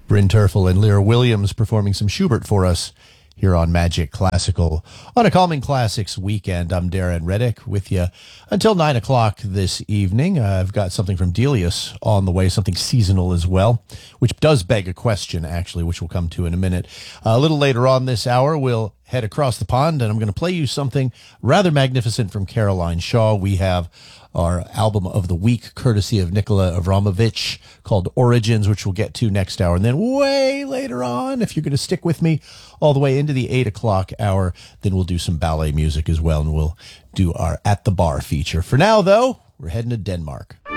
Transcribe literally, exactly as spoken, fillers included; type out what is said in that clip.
Bryn Terfel and Lyra Williams performing some Schubert for us here on Magic Classical on a Calming Classics weekend. I'm Darren Reddick with you until nine o'clock this evening. Uh, I've got something from Delius on the way, something seasonal as well, which does beg a question, actually, which we'll come to in a minute. Uh, a little later on this hour, we'll head across the pond, and I'm going to play you something rather magnificent from Caroline Shaw. We have our album of the week, courtesy of Nikola Avramovich, called Origins, which we'll get to next hour. And then way later on, if you're going to stick with me all the way into the eight o'clock hour, then we'll do some ballet music as well, and we'll do our At the Bar feature. For now, though, we're heading to Denmark.